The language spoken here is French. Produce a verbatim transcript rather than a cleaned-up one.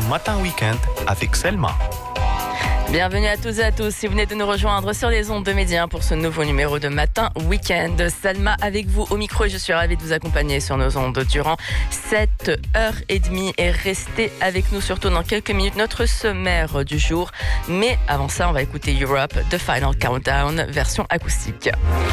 Matin Week-end avec Selma. Bienvenue à tous et à tous si vous venez de nous rejoindre sur les ondes de Média pour ce nouveau numéro de Matin Week-end. Salma avec vous au micro et je suis ravie de vous accompagner sur nos ondes durant sept heures trente et restez avec nous surtout dans quelques minutes notre sommaire du jour. Mais avant ça, on va écouter Europe, The Final Countdown, version acoustique.